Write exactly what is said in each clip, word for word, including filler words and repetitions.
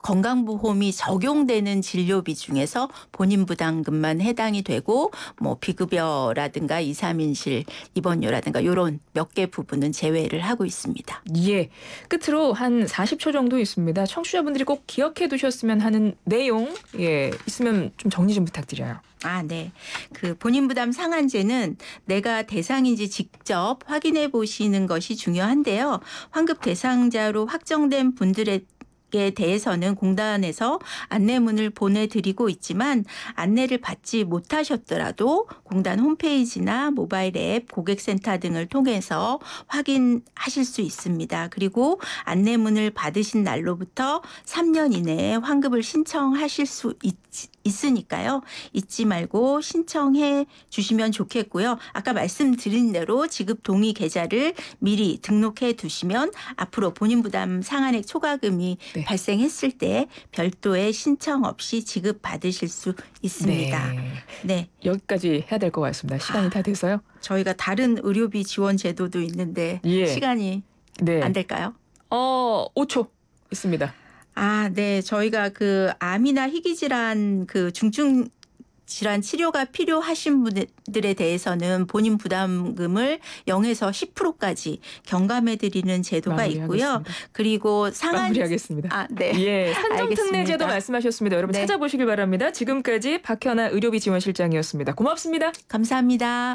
건강보험이 적용되는 진료비 중에서 본인 부담금만 해당이 되고 뭐 비급여라든가 이, 삼인실 입원료라든가 이런 몇 개 부분은 제외를 하고 있습니다. 예. 끝으로 한 사십 초 정도 있습니다. 청취자분들이 꼭 기억해 두셨으면 하는 내용 예 있으면 좀 정리 좀 부탁드려요. 아, 네. 그 본인 부담 상한제는 내가 대상인지 직접 확인해 보시는 것이 중요한데요. 환급 대상자로 확정된 분들의 에 대해서는 공단에서 안내문을 보내드리고 있지만 안내를 받지 못하셨더라도 공단 홈페이지나 모바일 앱, 고객센터 등을 통해서 확인하실 수 있습니다. 그리고 안내문을 받으신 날로부터 삼 년 이내에 환급을 신청하실 수 있, 있으니까요. 잊지 말고 신청해 주시면 좋겠고요. 아까 말씀드린 대로 지급 동의 계좌를 미리 등록해 두시면 앞으로 본인 부담 상한액 초과금이 네. 발생했을 때 별도의 신청 없이 지급받으실 수 있습니다. 네. 네. 여기까지 해야 될 것 같습니다. 시간이 아, 다 돼서요. 저희가 다른 의료비 지원 제도도 있는데 예. 시간이 네. 안 될까요? 어, 오 초 있습니다. 아, 네. 저희가 그 암이나 희귀질환 그 중증 질환 치료가 필요하신 분들에 대해서는 본인 부담금을 영에서 십 퍼센트까지 경감해 드리는 제도가 있고요. 그리고 상한 마무리하겠습니다. 아, 네. 예, 산정특례제도 말씀하셨습니다. 여러분 네. 찾아보시길 바랍니다. 지금까지 박현아 의료비지원실장이었습니다. 고맙습니다. 감사합니다.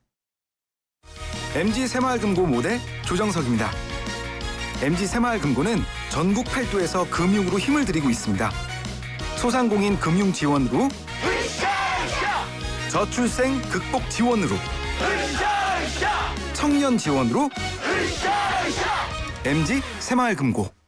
엠지 새마을금고 모대 조정석입니다. 엠지 새마을금고는 전국 팔도에서 금융으로 힘을 드리고 있습니다. 소상공인 금융 지원으로 저출생 극복 지원으로 청년 지원으로 엠지 새마을금고.